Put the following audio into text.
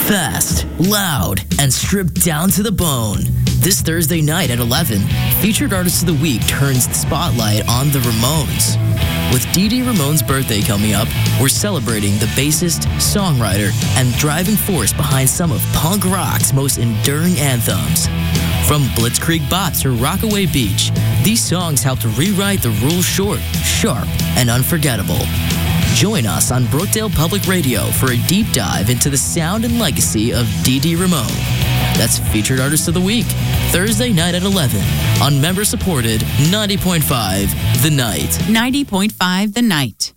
Fast, loud, and stripped down to the bone. This Thursday night at 11, Featured Artist of the Week turns the spotlight on the Ramones. With Dee Dee Ramone's birthday coming up, we're celebrating the bassist, songwriter, and driving force behind some of punk rock's most enduring anthems. From Blitzkrieg Bops or Rockaway Beach, these songs helped rewrite the rules short, sharp, and unforgettable. Join us on Brookdale Public Radio for a deep dive into the sound and legacy of Dee Dee Ramone. That's Featured Artist of the Week, Thursday night at 11 on member-supported 90.5 The Night. 90.5 The Night.